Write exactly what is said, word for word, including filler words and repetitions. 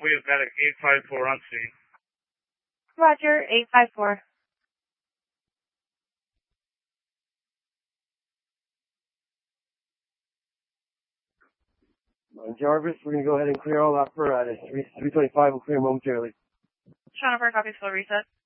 We have medic eight five four on scene. Roger, eight five four. On Jarvis, we're going to go ahead and clear all apparatus. three twenty-five will clear momentarily. Sean over, copy, slow reset.